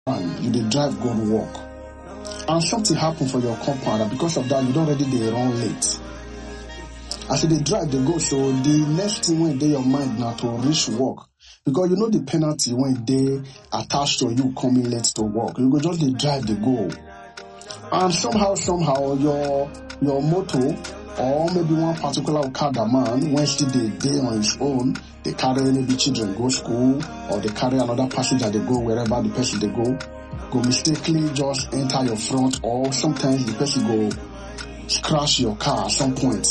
and you dey drive go work and something happen for your compound, and because of that you don already dey run late. As you dey drive dey go, so the next thing wey dey your mind na to reach work, because you know the penalty when dey attached to you coming late to work. You go just dey drive dey go, and somehow your motor or maybe one particular Okada man when still dey on his own, they carry maybe children go school, or they carry another passenger they go wherever the person they go mistakenly just enter your front, or sometimes the person go crash your car at some point.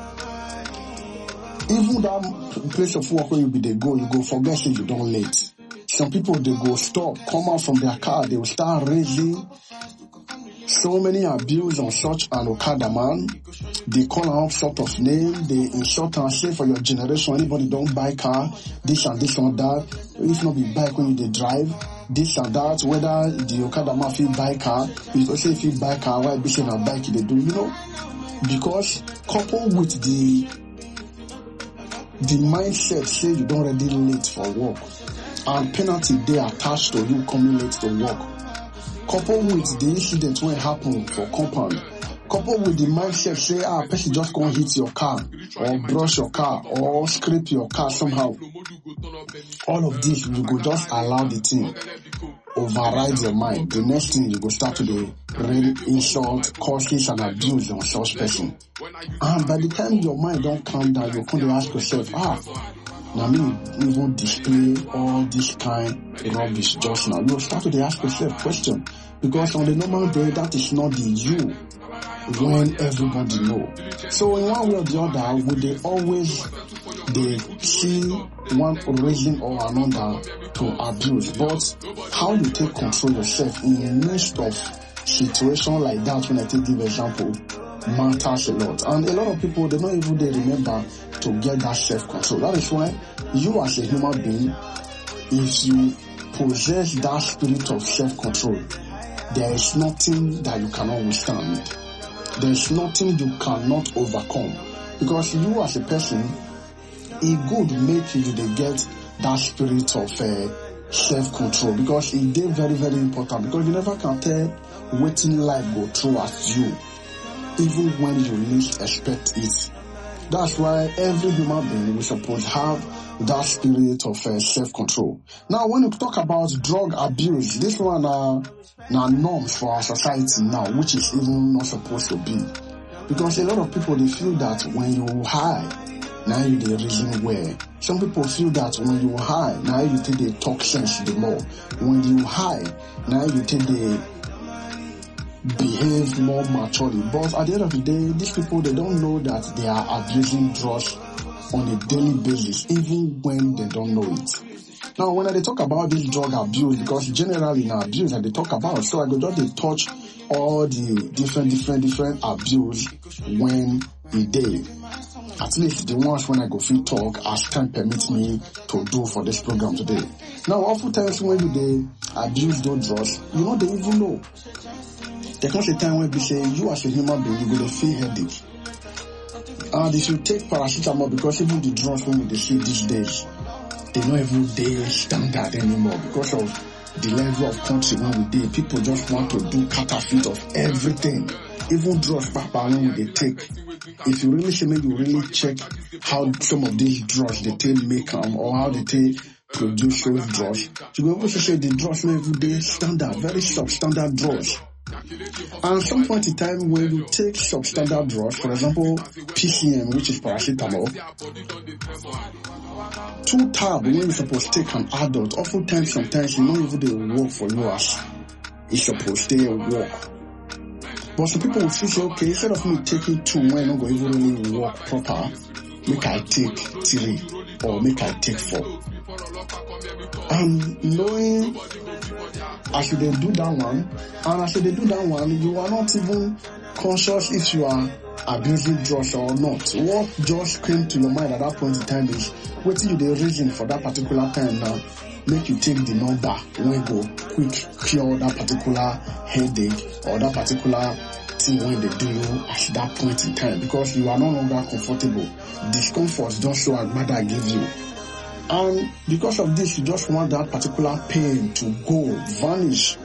Even that place of work where you go forget say you don't late. Some people they go stop, come out from their car, they will start raising so many abuse on such an Okada man. They call out sort of name, they insult and say for your generation, anybody don't buy car, this and that. If not be bike when you they drive, this and that, whether the Okada man feel buy car, if also if you buy car, why be saying a bike they do, you know? Because coupled with the mindset say you don't already late for work, and penalty they attached to you coming late to work, coupled with the incident when it happened for compound, coupled with the mindset say person just gonna hit your car or brush your car or scrape your car somehow, all of this you go just allow the thing override your mind. The next thing you go start to the rain insult, curses and abuse on such person, and by the time your mind don't calm down, you come to ask yourself, now me even display all this kind of rubbish just now. You start to ask yourself question, because on the normal day that is not the you when everybody know. So in one way or the other, would they always they see one reason or another to abuse? But how you take control yourself in the midst of situation like that, when I take give example, matters a lot. And a lot of people, they don't even they remember to get that self-control. That is why you as a human being, if you possess that spirit of self-control, there is nothing that you cannot withstand. There is nothing you cannot overcome. Because you as a person, it good make you to get that spirit of self-control, because it is very, very important, because you never can tell what life go through at you, even when you least expect it. That's why every human being will suppose have that spirit of self-control. Now, when you talk about drug abuse, this one now norms for our society now, which is even not supposed to be. Because a lot of people, they feel that when you high, now you the reason where. Some people feel that when you high, now you take the talk sense the more. When you high, now you take the behave more maturely. But at the end of the day, these people, they don't know that they are abusing drugs on a daily basis, even when they don't know it. Now, when they talk about this drug abuse, because generally in abuse that they talk about, so I go just they touch all the different abuse when they day. At least the ones when I go free talk as time permits me to do for this program today. Now, oftentimes when they abuse those drugs, you know, they even know. There comes a time when we say, you as a human being, you're going to feel headache. And if you take paracetamol, because even the drugs when they see these days, they don't even dare standard anymore because of the level of country when we did. People just want to do counterfeit of everything. Even drugs, papa, when they take. If you really say, maybe you really check how some of these drugs they take make them, or how they take produce those drugs, you will also say the drugs every day standard, very substandard drugs. And some point in time when you take substandard drugs, for example, PCM, which is paracetamol, 2 tab when you're supposed to take an adult, oftentimes sometimes you don't even they work for you as it's supposed to work. But some people will feel say, okay, instead of me taking 2 when I'm not going to even really work proper, make I take 3 or make I take 4. And knowing I should then do that one, and as they do that one, you are not even conscious if you are abusing drugs or not. What just came to your mind at that point in time is what you the reason for that particular time now make you take the number when go quick cure that particular headache or that particular thing when they do you at that point in time, because you are no longer comfortable. Discomfort don't show as bad I give you. And because of this, you just want that particular pain to go, vanish